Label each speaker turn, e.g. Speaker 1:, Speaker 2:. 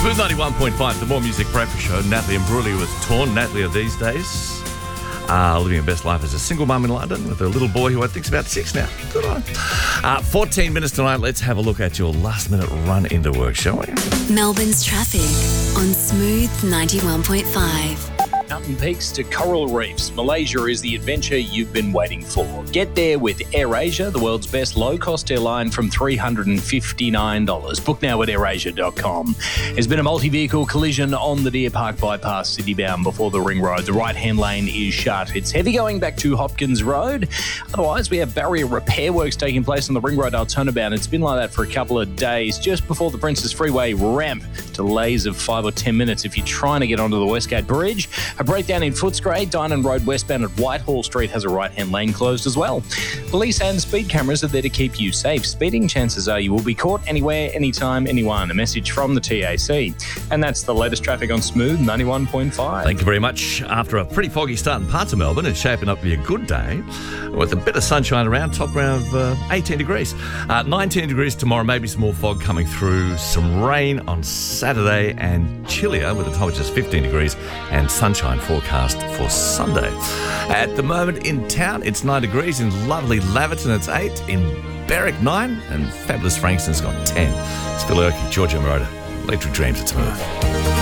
Speaker 1: Smooth 91.5, the More Music Breakfast Show. Natalie Imbruglia was torn. Natalie of these days, living her best life as a single mum in London with her little boy who I think's about 6 now. Good on. 14 minutes tonight. Let's have a look at your last-minute run into work, shall we?
Speaker 2: Melbourne's traffic on Smooth 91.5.
Speaker 3: Mountain peaks to coral reefs, Malaysia is the adventure you've been waiting for. Get there with AirAsia, the world's best low-cost airline from $359. Book now at airasia.com. There's been a multi-vehicle collision on the Deer Park bypass, city-bound before the Ring Road. The right-hand lane is shut. It's heavy going back to Hopkins Road. Otherwise, we have barrier repair works taking place on the Ring Road turnabout. It's been like that for a couple of days. Just before the Princess Freeway ramp, delays of 5 or 10 minutes if you're trying to get onto the Westgate Bridge. A breakdown in Footscray. Dynon Road westbound at Whitehall Street has a right-hand lane closed as well. Police and speed cameras are there to keep you safe. Speeding, chances are you will be caught anywhere, anytime, anyone. A message from the TAC. And that's the latest traffic on Smooth 91.5.
Speaker 1: Thank you very much. After a pretty foggy start in parts of Melbourne, it's shaping up to be a good day with a bit of sunshine around, top around 18 degrees. 19 degrees tomorrow, maybe some more fog coming through, some rain on Saturday and chillier with the temperatures 15 degrees and sunshine forecast for Sunday. At the moment in town, it's 9 degrees. In lovely Laverton, it's 8. In Berwick, 9. And fabulous Frankston's got 10. It's Phil Erkey, Georgia Moroder, Electric Dreams at Smooth.